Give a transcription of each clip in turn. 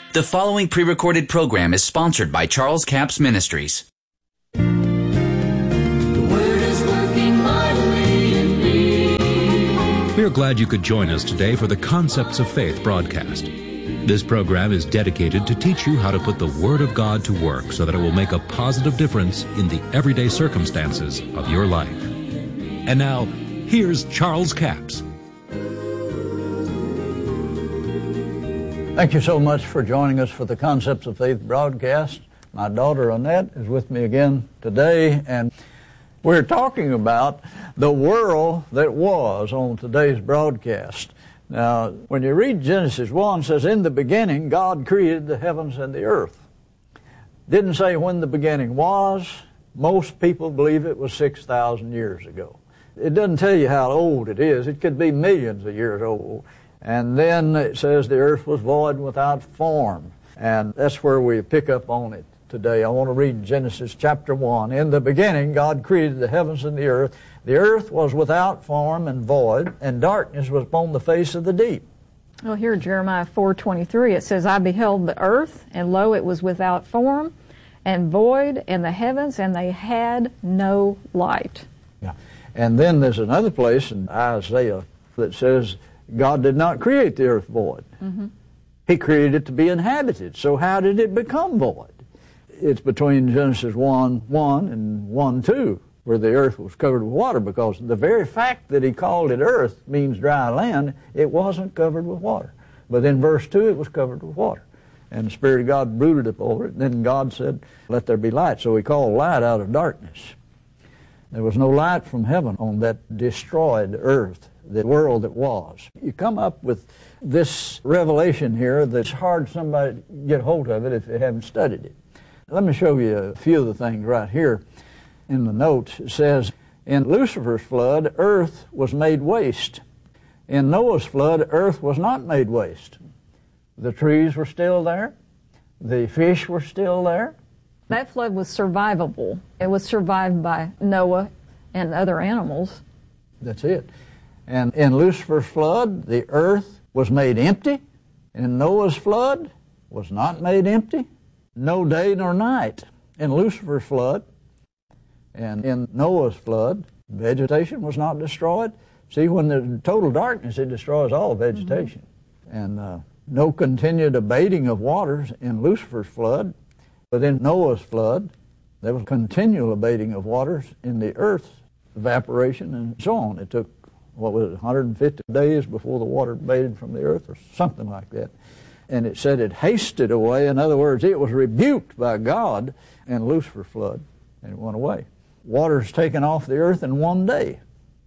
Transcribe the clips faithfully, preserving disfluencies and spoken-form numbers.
The following pre-recorded program is sponsored by Charles Capps Ministries. The Word is working mightily in me. We are glad you could join us today for the Concepts of Faith broadcast. This program is dedicated to teach you how to put the Word of God to work so that it will make a positive difference in the everyday circumstances of your life. And now, here's Charles Capps. Thank you so much for joining us for the Concepts of Faith broadcast. My daughter Annette is with me again today, and we're talking about the world that was on today's broadcast. Now, when you read Genesis one, it says, in the beginning, God created the heavens and the earth. Didn't say when the beginning was. Most people believe it was six thousand years ago. It doesn't tell you how old it is. It could be millions of years old. And then it says the earth was void and without form. And that's where we pick up on it today. I want to read Genesis chapter one. In the beginning, God created the heavens and the earth. The earth was without form and void, and darkness was upon the face of the deep. Well, here in Jeremiah four twenty-three, it says, I beheld the earth, and lo, it was without form and void, and the heavens, and they had no light. Yeah. And then there's another place in Isaiah that says, God did not create the earth void. Mm-hmm. He created it to be inhabited. So how did it become void? It's between Genesis one one and one two, where the earth was covered with water, because the very fact that he called it earth means dry land. It wasn't covered with water. But in verse two, it was covered with water. And the Spirit of God brooded up over it. And then God said, let there be light. So he called light out of darkness. There was no light from heaven on that destroyed earth, the world that was. You come up with this revelation here that's hard for somebody to get hold of it if they haven't studied it. Let me show you a few of the things right here in the notes. It says, in Lucifer's flood, earth was made waste. In Noah's flood, earth was not made waste. The trees were still there. The fish were still there. That flood was survivable. It was survived by Noah and other animals. That's it. And in Lucifer's flood, the earth was made empty. In Noah's flood, was not made empty. No day nor night in Lucifer's flood. And in Noah's flood, vegetation was not destroyed. See, when there's total darkness, it destroys all vegetation. Mm-hmm. And uh, no continued abating of waters in Lucifer's flood. But in Noah's flood, there was continual abating of waters in the earth's evaporation and so on. It took, what was it, one hundred fifty days before the water abated from the earth or something like that. And it said it hasted away. In other words, it was rebuked by God in Lucifer's flood, and it went away. Water's taken off the earth in one day.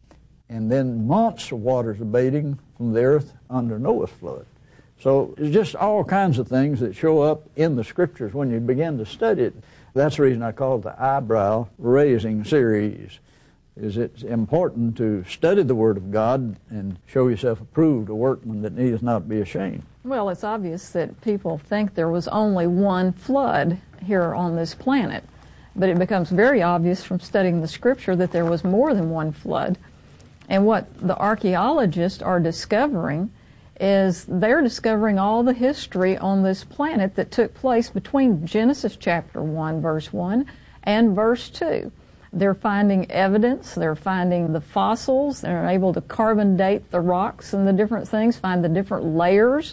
And then months of water's abating from the earth under Noah's flood. So it's just all kinds of things that show up in the Scriptures when you begin to study it. That's the reason I call it the eyebrow-raising series, is it's important to study the Word of God and show yourself approved, a workman that needs not be ashamed. Well, it's obvious that people think there was only one flood here on this planet, but it becomes very obvious from studying the Scripture that there was more than one flood. And what the archaeologists are discovering is they're discovering all the history on this planet that took place between Genesis chapter one, verse one, and verse two. They're finding evidence, they're finding the fossils, they're able to carbon date the rocks and the different things, find the different layers.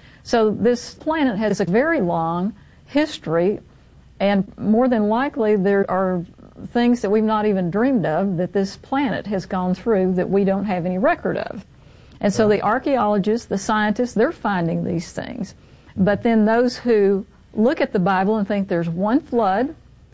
So this planet has a very long history, and more than likely there are things that we've not even dreamed of that this planet has gone through that we don't have any record of. And so the archaeologists, the scientists, they're finding these things. But then those who look at the Bible and think there's one flood,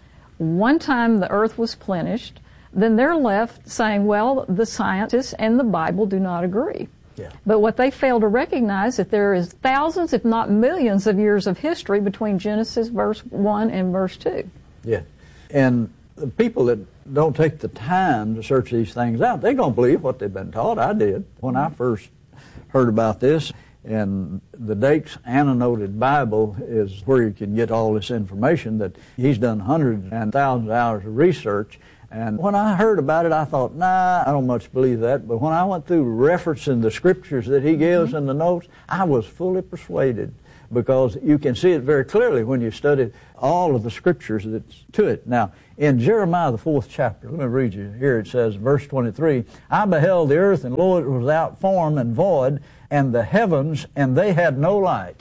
one time the earth was plenished, then they're left saying, well, the scientists and the Bible do not agree. Yeah. But what they fail to recognize is that there is thousands, if not millions, of years of history between Genesis verse one and verse two. Yeah. And the people that don't take the time to search these things out, they're going to believe what they've been taught. I did. When I first heard about this, and the Dake's Annotated Bible is where you can get all this information, that he's done hundreds and thousands of hours of research. And when I heard about it, I thought, nah, I don't much believe that. But when I went through referencing the scriptures that he gives mm-hmm. in the notes, I was fully persuaded because you can see it very clearly when you study all of the scriptures that's to it. Now, in Jeremiah, the fourth chapter, let me read you here. It says, verse twenty-three, I beheld the earth, and lo, it was without form and void, and the heavens, and they had no light.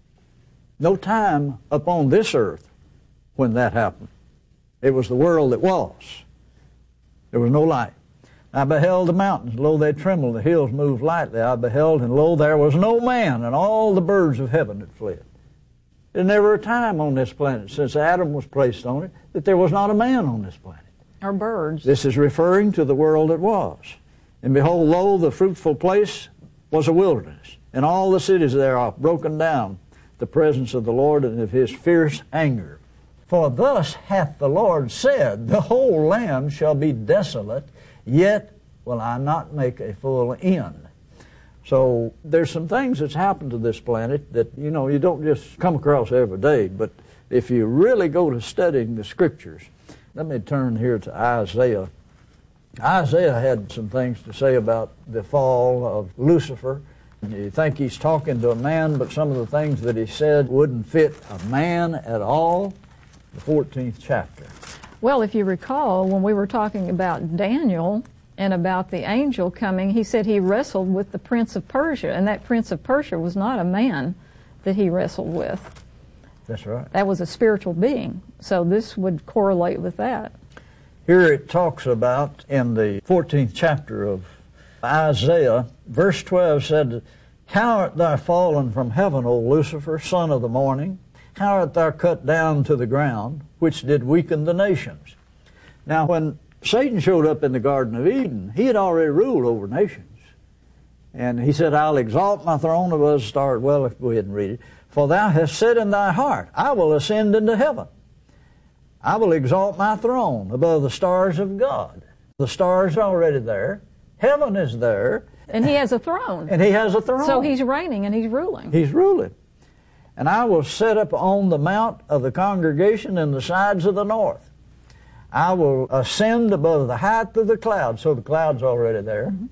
No time upon this earth when that happened. It was the world that was. There was no light. I beheld the mountains, lo, they trembled, the hills moved lightly. I beheld, and lo, there was no man, and all the birds of heaven had fled. There's never a time on this planet since Adam was placed on it that there was not a man on this planet. Or birds. This is referring to the world that was. And behold, lo, the fruitful place was a wilderness, and all the cities thereof broken down, the presence of the Lord and of his fierce anger. For thus hath the Lord said, the whole land shall be desolate, yet will I not make a full end. So there's some things that's happened to this planet that, you know, you don't just come across every day, but if you really go to studying the scriptures, let me turn here to Isaiah. Isaiah had some things to say about the fall of Lucifer. You think he's talking to a man, but some of the things that he said wouldn't fit a man at all. The fourteenth chapter. Well, if you recall, when we were talking about Daniel and about the angel coming, he said he wrestled with the prince of Persia, and that prince of Persia was not a man that he wrestled with. That's right. That was a spiritual being. So this would correlate with that. Here it talks about, in the fourteenth chapter of Isaiah, verse twelve said, How art thou fallen from heaven, O Lucifer, son of the morning? How art thou cut down to the ground, which did weaken the nations? Now, when Satan showed up in the Garden of Eden, he had already ruled over nations. And he said, I'll exalt my throne above the stars. Well, let's go ahead and read it. For thou hast said in thy heart, I will ascend into heaven. I will exalt my throne above the stars of God. The stars are already there. Heaven is there. And he has a throne. And he has a throne. So he's reigning and he's ruling. He's ruling. And I will set up on the mount of the congregation in the sides of the north. I will ascend above the height of the clouds. So the cloud's already there. Mm-hmm.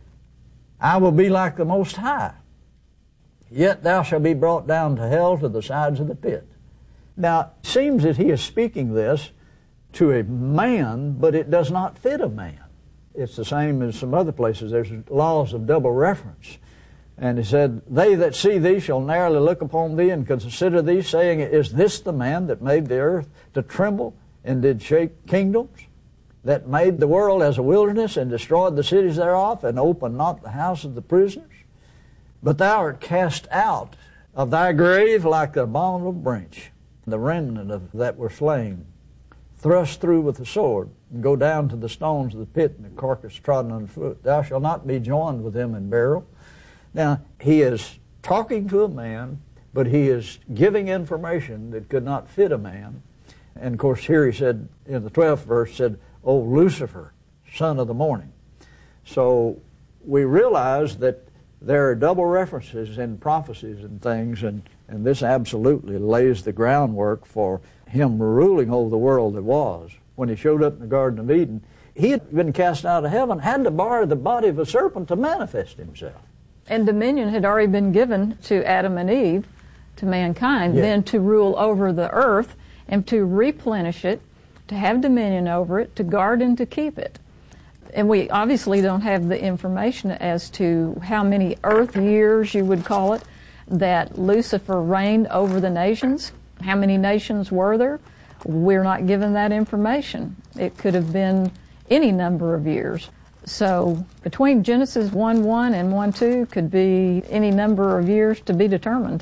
I will be like the Most High. Yet thou shalt be brought down to hell, to the sides of the pit. Now, it seems that he is speaking this to a man, but it does not fit a man. It's the same as some other places. There's laws of double reference. And he said, They that see thee shall narrowly look upon thee and consider thee, saying, Is this the man that made the earth to tremble and did shake kingdoms? That made the world as a wilderness and destroyed the cities thereof and opened not the house of the prisoners? But thou art cast out of thy grave like the abominable branch, the remnant of that were slain, thrust through with the sword, and go down to the stones of the pit, and the carcass trodden underfoot. Thou shalt not be joined with them in burial. Now, he is talking to a man, but he is giving information that could not fit a man. And, of course, here he said, in the twelfth verse, said, O Lucifer, son of the morning. So we realize that there are double references in prophecies and things, and, and this absolutely lays the groundwork for him ruling over the world that was. When he showed up in the Garden of Eden, he had been cast out of heaven, had to borrow the body of a serpent to manifest himself. And dominion had already been given to Adam and Eve, to mankind, yeah. Then to rule over the earth and to replenish it, to have dominion over it, to guard and to keep it. And we obviously don't have the information as to how many earth years, you would call it, that Lucifer reigned over the nations. How many nations were there? We're not given that information. It could have been any number of years. So between Genesis one one and one two could be any number of years to be determined.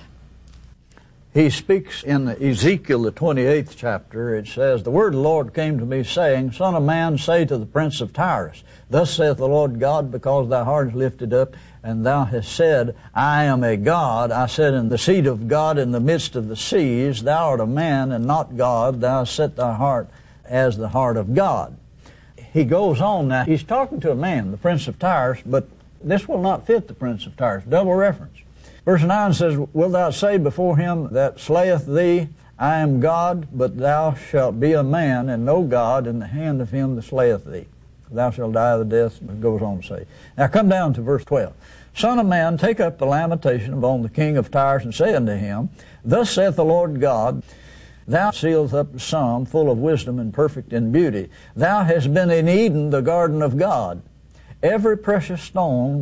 He speaks in Ezekiel, the twenty-eighth chapter. It says, The word of the Lord came to me, saying, Son of man, say to the prince of Tyrus, Thus saith the Lord God, because thy heart is lifted up, and thou hast said, I am a God. I said, in the seat of God in the midst of the seas, thou art a man and not God. Thou hast set thy heart as the heart of God. He goes on now. He's talking to a man, the prince of Tyrus, but this will not fit the prince of Tyrus. Double reference. Verse nine says, Wilt thou say before him that slayeth thee, I am God, but thou shalt be a man and no God in the hand of him that slayeth thee. Thou shalt die of the death, it goes on to say. Now come down to verse twelve. Son of man, take up the lamentation upon the king of Tyre, and say unto him, Thus saith the Lord God, Thou sealest up a sum full of wisdom and perfect in beauty. Thou hast been in Eden, the garden of God. Every precious stone